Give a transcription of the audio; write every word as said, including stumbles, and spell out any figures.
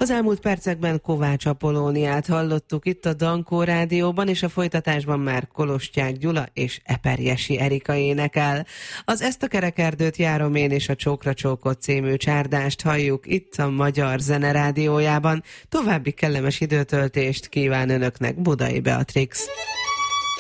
Az elmúlt percekben Kovács Apollóniát hallottuk itt a Dankó Rádióban, és a folytatásban már Kolostyák Gyula és Eperjesi Erika énekel. Az Ezt a kerekerdőt járom én és a Csókra Csókot című csárdást halljuk itt a Magyar Zene Rádiójában. További kellemes időtöltést kíván önöknek Budai Beatrix.